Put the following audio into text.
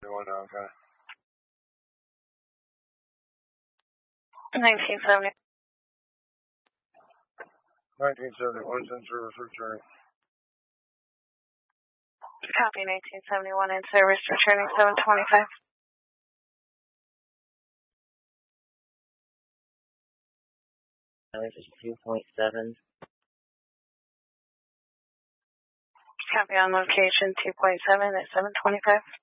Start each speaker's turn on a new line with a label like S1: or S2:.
S1: Okay.
S2: 1970.
S1: 1971 in service return.
S2: Copy 1971 in service returning 725.
S3: This is 2.7.
S2: Copy on location 2.7 at 725.